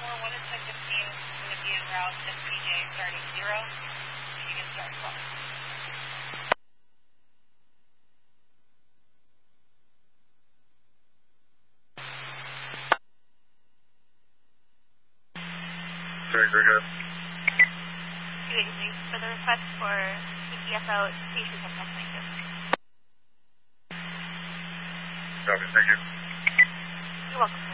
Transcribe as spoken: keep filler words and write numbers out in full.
four one and ten fifteen is going to be en route S P J starting zero. You can start clock. Very, very good. Good evening. For the request for P T F O, station of thank you. Copy, thank you. You're welcome.